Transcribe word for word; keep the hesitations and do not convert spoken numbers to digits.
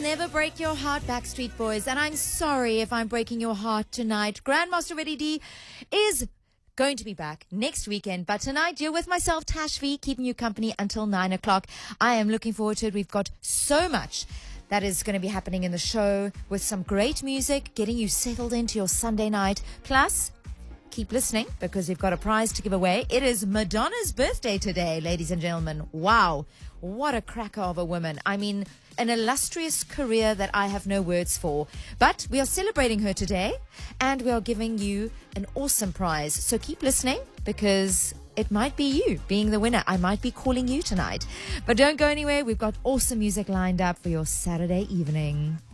never break your heart, Backstreet Boys. And I'm sorry if I'm breaking your heart tonight. Grandmaster Reddy D is going to be back next weekend. But tonight, you're with myself, Tash V, keeping you company until nine o'clock. I am looking forward to it. We've got so much that is going to be happening in the show with some great music, getting you settled into your Sunday night. Plus, keep listening because we've got a prize to give away. It is Madonna's birthday today, ladies and gentlemen. Wow. What a cracker of a woman. I mean, an illustrious career that I have no words for. But we are celebrating her today and we are giving you an awesome prize. So keep listening because it might be you being the winner. I might be calling you tonight. But don't go anywhere. We've got awesome music lined up for your Saturday evening.